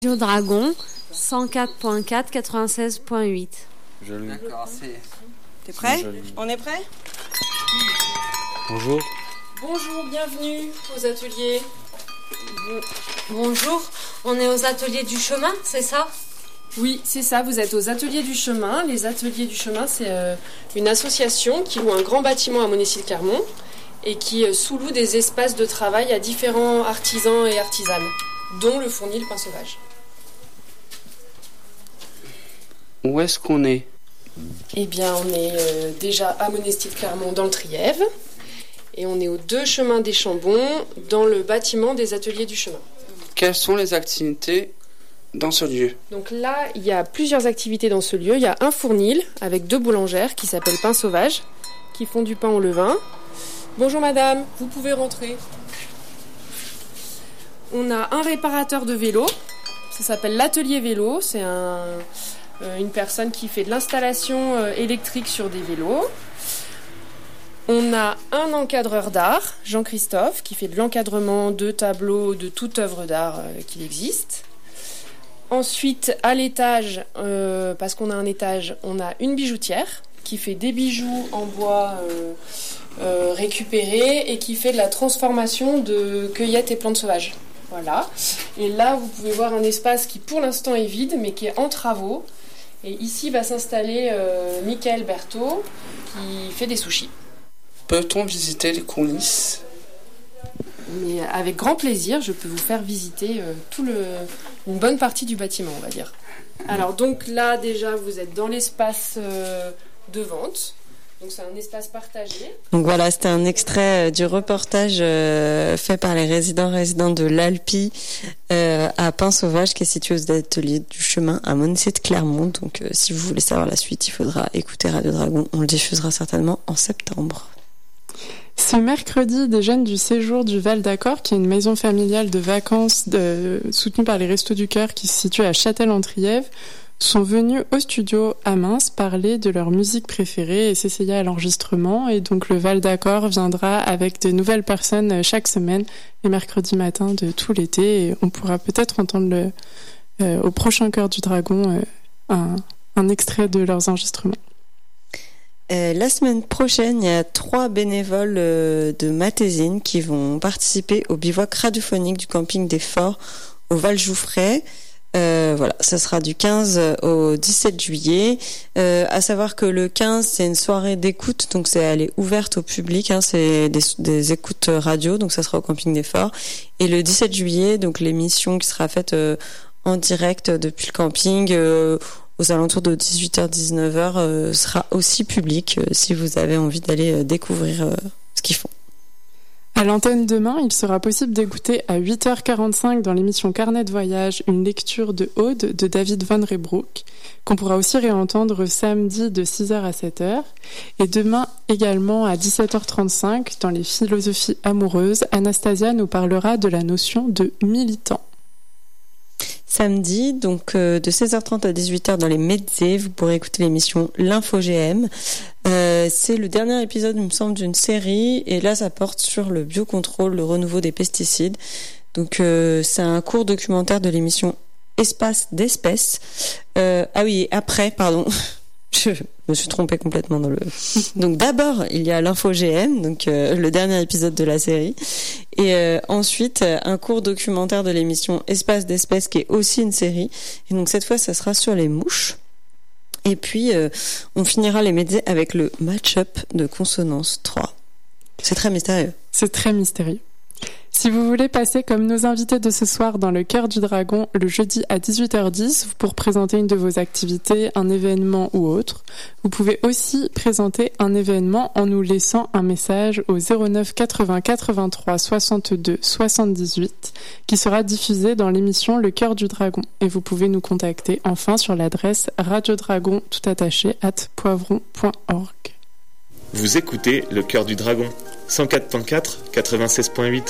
Radio Dragon, 104.4, 96.8. D'accord, T'es prêt ? On est prêt ? Bonjour. Bonjour, bienvenue aux ateliers. Bonjour, on est aux ateliers du chemin, c'est ça ? Oui, c'est ça, vous êtes aux ateliers du chemin. Les ateliers du chemin, c'est une association qui loue un grand bâtiment à Monécy-le-Clermont et qui sous-loue des espaces de travail à différents artisans et artisanes, dont le fournil Pain Sauvage. Où est-ce qu'on est ? Eh bien, on est déjà à Monécy-le-Clermont dans le Trièves et on est aux 2 chemins des Chambons dans le bâtiment des ateliers du chemin. Quelles sont les activités dans ce lieu ? Donc là, il y a plusieurs activités dans ce lieu. Il y a un fournil avec 2 boulangères qui s'appellent Pain Sauvage, qui font du pain au levain. Bonjour madame, vous pouvez rentrer. On a un réparateur de vélo, ça s'appelle l'atelier vélo. C'est une personne qui fait de l'installation électrique sur des vélos. On a un encadreur d'art, Jean-Christophe, qui fait de l'encadrement de tableaux, de toute œuvre d'art qu'il existe. Ensuite, à l'étage, parce qu'on a un étage, on a une bijoutière qui fait des bijoux en bois récupérés et qui fait de la transformation de cueillettes et plantes sauvages. Voilà. Et là, vous pouvez voir un espace qui, pour l'instant, est vide, mais qui est en travaux. Et ici va s'installer Michael Berthaud, qui fait des sushis. Peut-on visiter les coulisses ? Mais avec grand plaisir, je peux vous faire visiter une bonne partie du bâtiment, on va dire. Alors donc là, déjà, vous êtes dans l'espace de vente. Donc c'est un espace partagé. Donc voilà, c'était un extrait du reportage fait par les résidents de l'Alpi à Pain Sauvage, qui est situé aux ateliers du chemin à Monécy-le-Clermont. Donc si vous voulez savoir la suite, il faudra écouter Radio Dragon. On le diffusera certainement en septembre. Ce mercredi, des jeunes du séjour du Val d'Accord, qui est une maison familiale de vacances soutenue par les Restos du Cœur qui se situe à Châtel-en-Trièves, sont venus au studio à Mince parler de leur musique préférée et s'essayer à l'enregistrement. Et donc le Val d'Accord viendra avec de nouvelles personnes chaque semaine, les mercredis matins de tout l'été. Et on pourra peut-être entendre au prochain Cœur du Dragon un extrait de leurs enregistrements. La semaine prochaine, il y a 3 bénévoles de Matésine qui vont participer au bivouac radiophonique du camping des Forts au Val-Jouffray. Voilà, ça sera du 15 au 17 juillet. À savoir que le 15, c'est une soirée d'écoute, donc elle est ouverte au public, c'est des écoutes radio, donc ça sera au camping des Forts. Et le 17 juillet, donc l'émission qui sera faite en direct depuis le camping, aux alentours de 18h-19h, sera aussi publique si vous avez envie d'aller découvrir ce qu'ils font. À l'antenne demain, il sera possible d'écouter à 8h45 dans l'émission Carnet de voyage une lecture de Aude de David Van Reybrouck, qu'on pourra aussi réentendre samedi de 6h à 7h. Et demain également à 17h35 dans les philosophies amoureuses, Anastasia nous parlera de la notion de militant. Samedi, donc de 16h30 à 18h dans les Mezzés, vous pourrez écouter l'émission L'Info-GM. C'est le dernier épisode, il me semble, d'une série, et là ça porte sur le biocontrôle, le renouveau des pesticides. Donc c'est un court documentaire de l'émission Espace d'espèces. Ah oui, après, pardon, je me suis trompée complètement dans le... Donc d'abord, il y a l'Info-GM, donc le dernier épisode de la série. Et ensuite, un court documentaire de l'émission Espace d'espèces, qui est aussi une série. Et donc cette fois, ça sera sur les mouches. Et puis, on finira les médias avec le match-up de Consonance 3. C'est très mystérieux. C'est très mystérieux. Si vous voulez passer comme nos invités de ce soir dans le Cœur du Dragon le jeudi à 18h10 pour présenter une de vos activités, un événement ou autre, vous pouvez aussi présenter un événement en nous laissant un message au 09 80 83 62 78 qui sera diffusé dans l'émission Le Cœur du Dragon. Et vous pouvez nous contacter enfin sur l'adresse radiodragon @poivron.org. Vous écoutez Le Cœur du Dragon, 104.4, 96.8.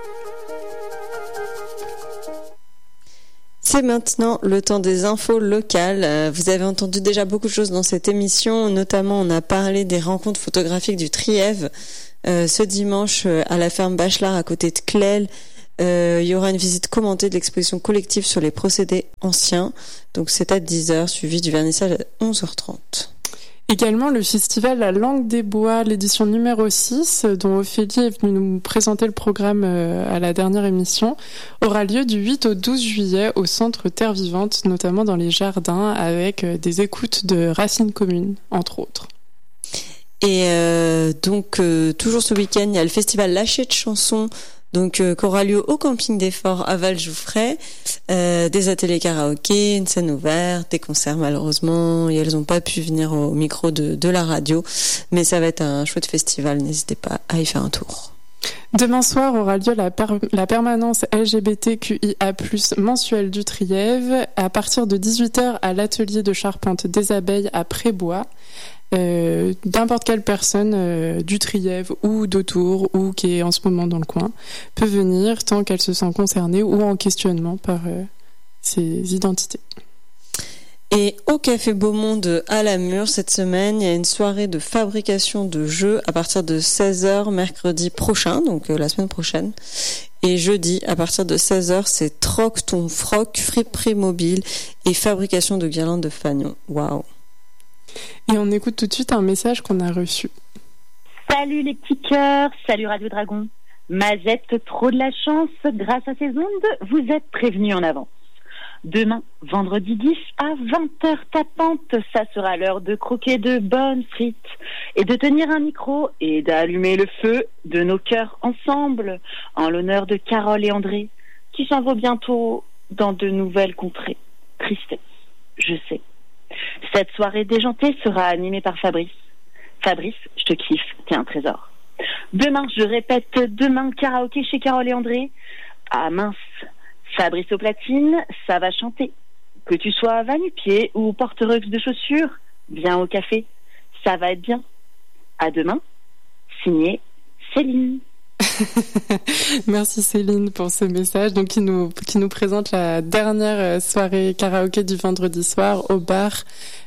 C'est maintenant le temps des infos locales. Vous avez entendu déjà beaucoup de choses dans cette émission, notamment on a parlé des rencontres photographiques du Trièves ce dimanche à la ferme Bachelard à côté de Clel. Il y aura une visite commentée de l'exposition collective sur les procédés anciens. Donc c'est à 10h, suivi du vernissage à 11h30. Également, le festival La Langue des Bois, l'édition numéro 6, dont Ophélie est venue nous présenter le programme à la dernière émission, aura lieu du 8 au 12 juillet au Centre Terre Vivante, notamment dans les jardins, avec des écoutes de Racines communes, entre autres. Et donc, toujours ce week-end, il y a le festival Lâcher de chansons, donc qui aura lieu au camping des Forts à Val-Jouffray, des ateliers karaoké, une scène ouverte, des concerts malheureusement, et elles n'ont pas pu venir au micro de la radio, mais ça va être un chouette festival, n'hésitez pas à y faire un tour. Demain soir aura lieu la permanence LGBTQIA+, mensuelle du Trièvre, à partir de 18h à l'atelier de charpente des abeilles à Prébois. N'importe quelle personne du Trièvre ou d'autour ou qui est en ce moment dans le coin peut venir tant qu'elle se sent concernée ou en questionnement par ses identités. Et au Café Beau Monde à la Mure, cette semaine, il y a une soirée de fabrication de jeux à partir de 16h mercredi prochain, donc la semaine prochaine. Et jeudi, à partir de 16h, c'est Troc ton froc, friperie mobile et fabrication de guirlandes de fanion. Waouh! Et on écoute tout de suite un message qu'on a reçu. Salut les petits cœurs, salut Radio Dragon. Mazette, trop de la chance, grâce à ces ondes, vous êtes prévenus en avance. Demain, vendredi 10 à 20h tapante, ça sera l'heure de croquer de bonnes frites et de tenir un micro et d'allumer le feu de nos cœurs ensemble en l'honneur de Carole et André qui s'en vont bientôt dans de nouvelles contrées. Tristesse, je sais. Cette soirée déjantée sera animée par Fabrice. Fabrice, je te kiffe, t'es un trésor. Demain, je répète, demain, karaoké chez Carole et André. Ah mince, Fabrice aux platines, ça va chanter. Que tu sois va-nu-pied ou porte-rugs de chaussures, viens au café, ça va être bien. À demain, signé Céline. Merci Céline pour ce message donc qui nous présente la dernière soirée karaoké du vendredi soir au bar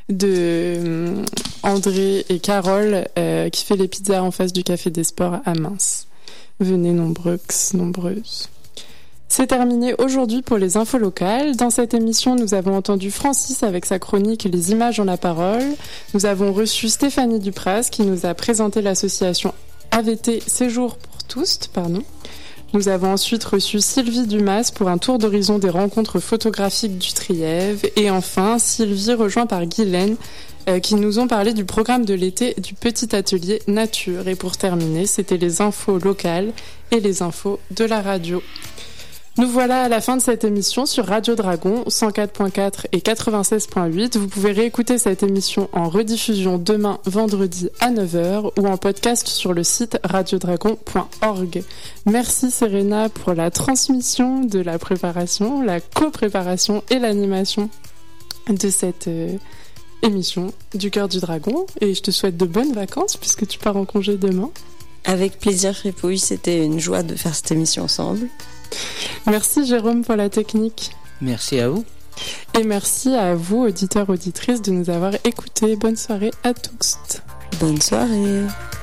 de André et Carole qui fait les pizzas en face du Café des Sports à Mince. Venez nombreuses. C'est terminé aujourd'hui pour les infos locales. Dans cette émission, nous avons entendu Francis avec sa chronique Les images ont la parole. Nous avons reçu Stéphanie Dupras qui nous a présenté l'association AVT Séjour pour tous. Nous avons ensuite reçu Sylvie Dumas pour un tour d'horizon des rencontres photographiques du Trièvre. Et enfin, Sylvie rejoint par Guylaine qui nous ont parlé du programme de l'été du petit atelier nature. Et pour terminer, c'était les infos locales et les infos de la radio. Nous voilà à la fin de cette émission sur Radio Dragon 104.4 et 96.8. Vous pouvez réécouter cette émission en rediffusion demain vendredi à 9h ou en podcast sur le site radiodragon.org. Merci Serena pour la transmission de la préparation, la co-préparation et l'animation de cette émission du Cœur du Dragon. Et je te souhaite de bonnes vacances puisque tu pars en congé demain. Avec plaisir Fripouille, c'était une joie de faire cette émission ensemble. Merci Jérôme pour la technique. Merci à vous. Et merci à vous, auditeurs, auditrices, de nous avoir écoutés. Bonne soirée à tous. Bonne soirée.